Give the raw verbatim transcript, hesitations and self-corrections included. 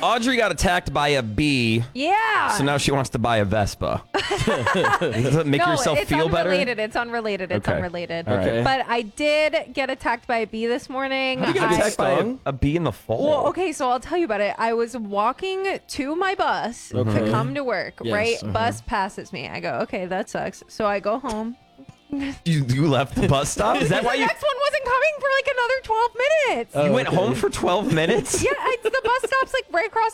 Audrey got attacked by a bee. Yeah. So now she wants to buy a Vespa. Does it make no, yourself it's feel better? unrelated. It's unrelated. It's Okay. unrelated. All right. Okay. But I did get attacked by a bee this morning. How do you get I- attacked by a, stung? a bee in the fall? Well, okay, so I'll tell you about it. I was walking to my bus Okay. to come to work, Yes, right? uh-huh. Bus passes me. I go, okay, that sucks. So I go home. You, you left the bus stop? Is that why the you, next one wasn't coming for like another twelve minutes. Oh, you went okay. home for twelve minutes? Yeah, I, the bus stop's like right across